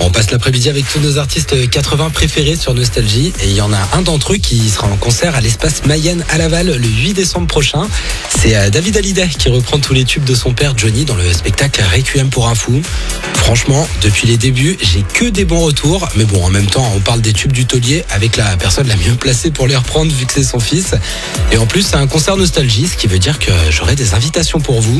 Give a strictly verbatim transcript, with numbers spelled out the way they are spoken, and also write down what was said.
On passe l'après-midi avec tous nos artistes quatre-vingts préférés sur Nostalgie. Et il y en a un d'entre eux qui sera en concert à l'espace Mayenne à Laval le huit décembre prochain. C'est David Hallyday qui reprend tous les tubes de son père Johnny dans le spectacle Requiem pour un fou. Franchement, depuis les débuts, j'ai que des bons retours. Mais bon, en même temps, on parle des tubes du taulier avec la personne la mieux placée pour les reprendre vu que c'est son fils. Et en plus, c'est un concert Nostalgie, ce qui veut dire que j'aurai des invitations pour vous.